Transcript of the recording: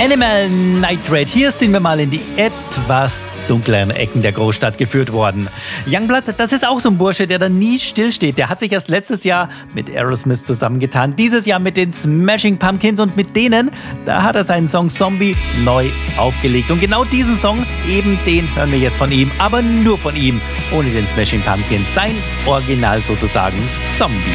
Animal Nitrate. Hier sind wir mal in die etwas dunkleren Ecken der Großstadt geführt worden. Youngblood, das ist auch so ein Bursche, der da nie stillsteht. Der hat sich erst letztes Jahr mit Aerosmith zusammengetan, dieses Jahr mit den Smashing Pumpkins und mit denen, da hat er seinen Song Zombie neu aufgelegt. Und genau diesen Song, eben den hören wir jetzt von ihm, aber nur von ihm, ohne den Smashing Pumpkins. Sein Original sozusagen, Zombie.